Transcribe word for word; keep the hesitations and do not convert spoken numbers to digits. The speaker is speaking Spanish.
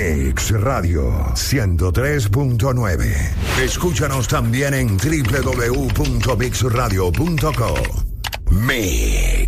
Mix Radio ciento tres punto nueve. Escúchanos también en doble u doble u doble u punto mix radio punto com. Mix.